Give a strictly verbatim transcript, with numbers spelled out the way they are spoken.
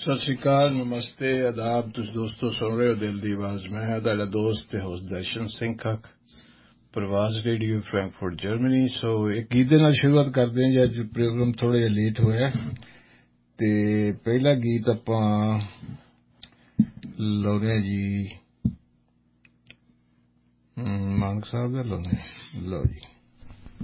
सत श्री अकाल, नमस्ते, आदाब। तुस दोस्तों सुन रहे हो दिल दी आवाज। मैं हां तुहाडा दोस्त ते होस्ट दर्शन सिंह कक, प्रवास रेडियो फ्रैंकफर्ट जर्मनी। सो एक गीत दे नाल शुरुआत करदे हां। अज प्रोग्राम थोड़ा जिहा लेट होया ते पहला गीत आपां लाउने जी मानक साहब दा लाउने। लो जी।